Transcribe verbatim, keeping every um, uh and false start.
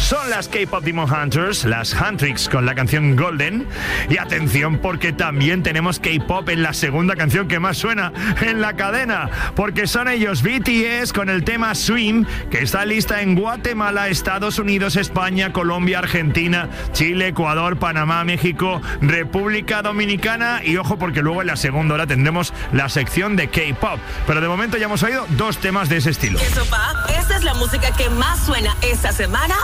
Son las K-Pop Demon Hunters, las Huntrix con la canción Golden. Y atención, porque también tenemos K-Pop en la segunda canción que más suena en la cadena, porque son ellos B T S con el tema Swim, que está lista en Guatemala, Estados Unidos, España, Colombia, Argentina, Chile, Ecuador, Panamá, México, República Dominicana. Y ojo, porque luego en la segunda hora tendremos la sección de K-Pop. Pero de momento ya hemos oído dos temas de ese estilo. Eso, pa, esta es la música que más suena esta semana